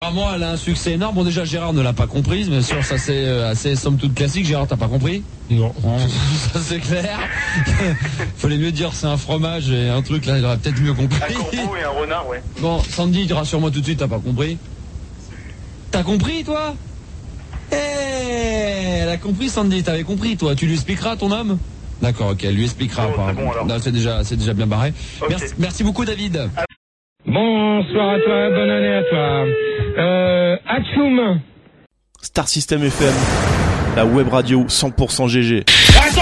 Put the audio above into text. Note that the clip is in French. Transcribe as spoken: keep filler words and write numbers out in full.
apparemment, elle a un succès énorme. Bon, déjà, Gérard ne l'a pas comprise, bien sûr, ça c'est euh, assez somme toute classique. Gérard, t'as pas compris? Non. Ça c'est clair. Fallait mieux dire c'est un fromage et un truc, là, il aurait peut-être mieux compris. Un corbeau et un renard, ouais. Bon, Sandy, rassure-moi tout de suite, t'as pas compris? T'as compris, toi? Eh, elle a compris, Sandy, t'avais compris, toi. Tu lui expliqueras à ton homme? D'accord, ok, elle lui expliquera. Oh, c'est bon, alors. Non, c'est déjà, c'est déjà bien barré. Okay. Merci, merci beaucoup, David. Bonsoir à toi, bonne année à toi. Euh, Atchoum. Star System F M, la web radio cent pour cent G G.